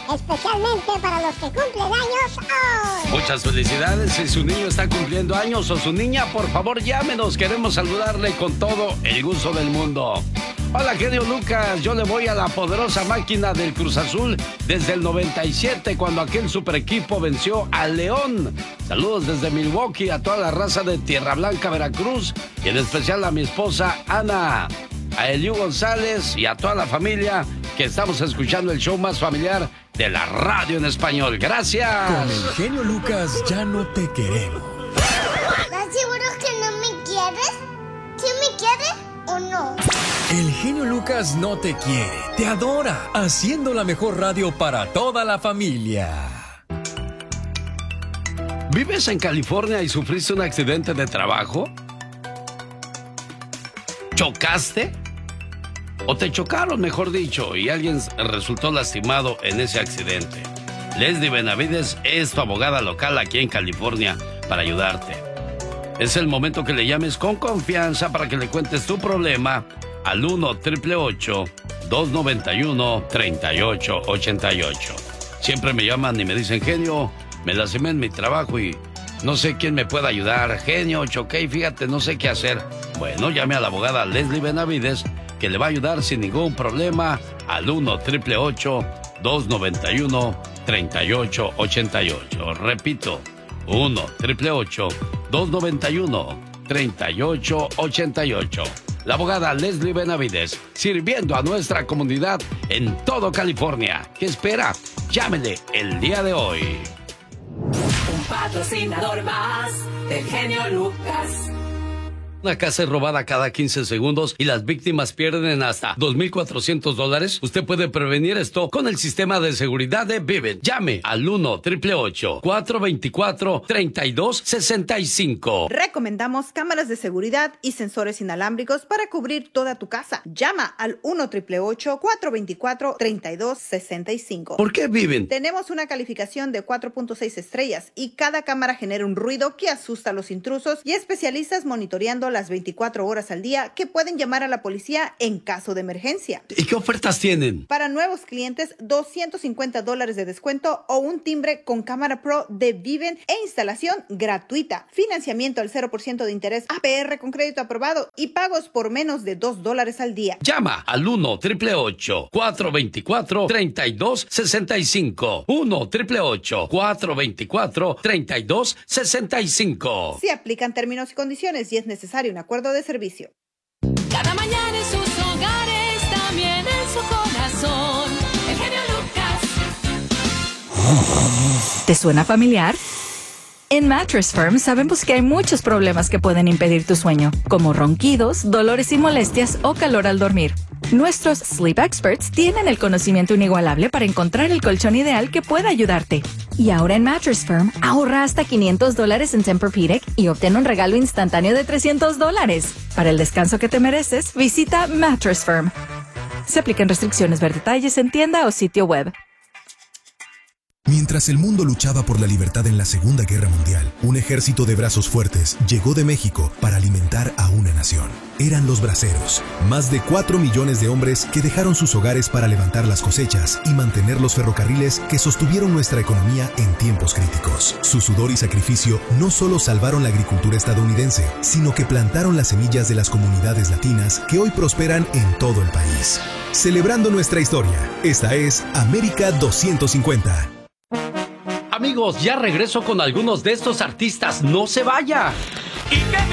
especialmente para los que cumplen años hoy. Muchas felicidades. Si su niño está cumpliendo años o su niña, por favor llámenos. Queremos saludarle con todo el gusto del mundo. Hola, genio Lucas. Yo le voy a la poderosa máquina del Cruz Azul desde el 97, cuando aquel super equipo venció al León. Saludos desde Milwaukee a toda la raza de Tierra Blanca, Veracruz, y en especial a mi esposa Ana, a Eliu González y a toda la familia que estamos escuchando el show más familiar de la radio en español. Gracias. Con el genio Lucas ya no te queremos. ¿Estás seguro que no me quieres? ¿Sí me quieres o no? El genio Lucas no te quiere, te adora, haciendo la mejor radio para toda la familia. ¿Vives en California y sufriste un accidente de trabajo? ¿Chocaste? ¿O te chocaron, mejor dicho, y alguien resultó lastimado en ese accidente? Leslie Benavides es tu abogada local aquí en California para ayudarte. Es el momento que le llames con confianza para que le cuentes tu problema al 1-888-291-3888. Siempre me llaman y me dicen, genio, me lastimé en mi trabajo y no sé quién me puede ayudar. Genio, choqué y fíjate, no sé qué hacer. Bueno, llame a la abogada Leslie Benavides, que le va a ayudar sin ningún problema al 1-888-291-3888. Repito, 1-888-291-3888. La abogada Leslie Benavides, sirviendo a nuestra comunidad en todo California. ¿Qué espera? Llámele el día de hoy. Un patrocinador más del genio Lucas. Una casa es robada cada 15 segundos y las víctimas pierden hasta $2,400. Usted puede prevenir esto con el sistema de seguridad de Vivint. Llame al 1-888-424-3265. Recomendamos cámaras de seguridad y sensores inalámbricos para cubrir toda tu casa. Llama al 1-888-424-3265. ¿Por qué Vivint? Tenemos una calificación de 4.6 estrellas y cada cámara genera un ruido que asusta a los intrusos y especialistas monitoreando las 24 horas al día que pueden llamar a la policía en caso de emergencia. ¿Y qué ofertas tienen? Para nuevos clientes, $250 de descuento o un timbre con cámara pro de Vivint e instalación gratuita. Financiamiento al 0% de interés APR con crédito aprobado y pagos por menos de $2 al día. Llama al 1-888-424-3265. 1-888-424-3265. Se aplican términos y condiciones y es necesario un acuerdo de servicio. Cada mañana en sus hogares, también en su corazón. El genio Lucas. ¿Te suena familiar? En Mattress Firm sabemos que hay muchos problemas que pueden impedir tu sueño, como ronquidos, dolores y molestias o calor al dormir. Nuestros Sleep Experts tienen el conocimiento inigualable para encontrar el colchón ideal que pueda ayudarte. Y ahora en Mattress Firm, ahorra hasta $500 en Tempur-Pedic y obtén un regalo instantáneo de $300. Para el descanso que te mereces, visita Mattress Firm. Se aplican restricciones. Ver detalles en tienda o sitio web. Mientras el mundo luchaba por la libertad en la Segunda Guerra Mundial, un ejército de brazos fuertes llegó de México para alimentar a una nación. Eran los braceros, más de 4 millones de hombres que dejaron sus hogares para levantar las cosechas y mantener los ferrocarriles que sostuvieron nuestra economía en tiempos críticos. Su sudor y sacrificio no solo salvaron la agricultura estadounidense, sino que plantaron las semillas de las comunidades latinas que hoy prosperan en todo el país. Celebrando nuestra historia, esta es América 250. Amigos, ya regreso con algunos de estos artistas. ¡No se vaya!